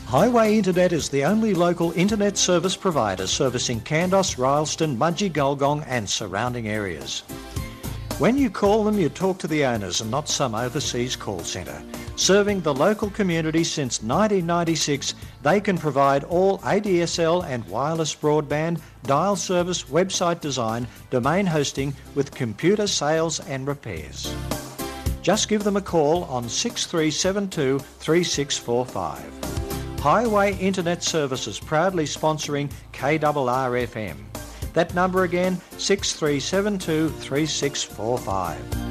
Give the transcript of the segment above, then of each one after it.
Highway Internet is the only local internet service provider servicing Kandos, Rylstone, Mudgee, Gulgong and surrounding areas. When you call them, you talk to the owners and not some overseas call centre. Serving the local community since 1996, they can provide all ADSL and wireless broadband, dial service, website design, domain hosting with computer sales and repairs. Just give them a call on 6372 3645. Highway Internet Services proudly sponsoring KRRFM. That number again, 6372 3645.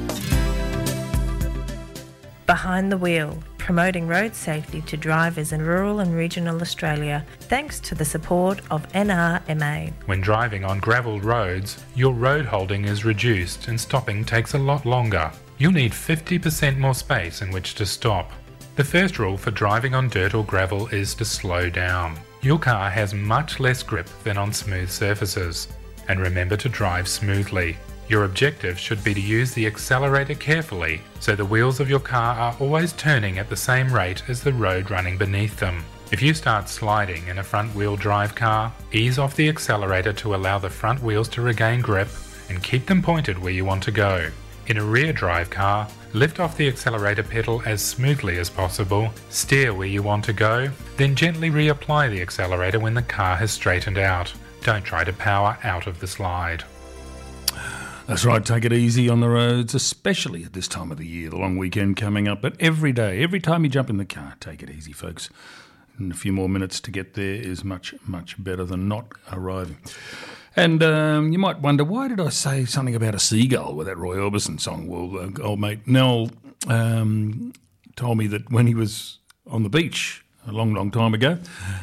Behind the Wheel, promoting road safety to drivers in rural and regional Australia, thanks to the support of NRMA. When driving on gravelled roads, your road holding is reduced and stopping takes a lot longer. You'll need 50% more space in which to stop. The first rule for driving on dirt or gravel is to slow down. Your car has much less grip than on smooth surfaces. And remember to drive smoothly. Your objective should be to use the accelerator carefully so the wheels of your car are always turning at the same rate as the road running beneath them. If you start sliding in a front-wheel drive car, ease off the accelerator to allow the front wheels to regain grip and keep them pointed where you want to go. In a rear drive car, lift off the accelerator pedal as smoothly as possible, steer where you want to go, then gently reapply the accelerator when the car has straightened out. Don't try to power out of the slide. That's right, take it easy on the roads, especially at this time of the year, the long weekend coming up. But every day, every time you jump in the car, take it easy, folks. And a few more minutes to get there is much, much better than not arriving. And you might wonder, why did I say something about a seagull with that Roy Orbison song? Well, old mate Nell told me that when he was on the beach a long, long time ago,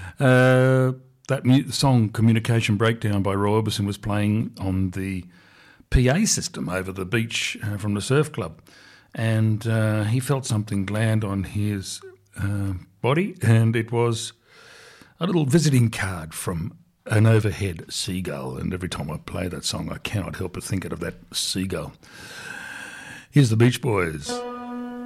that song Communication Breakdown by Roy Orbison was playing on the PA system over the beach from the surf club, and he felt something land on his body, and it was a little visiting card from an overhead seagull. And every time I play that song, I cannot help but think of that seagull. Here's the Beach Boys.